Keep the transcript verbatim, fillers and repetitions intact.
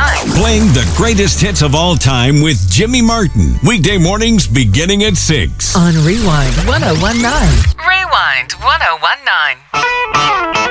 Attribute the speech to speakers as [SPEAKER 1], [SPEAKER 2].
[SPEAKER 1] Rewind.
[SPEAKER 2] Playing the greatest hits of all time with Jimmy Martin. Weekday mornings beginning at six.
[SPEAKER 3] On Rewind ten nineteen.
[SPEAKER 1] Rewind ten nineteen.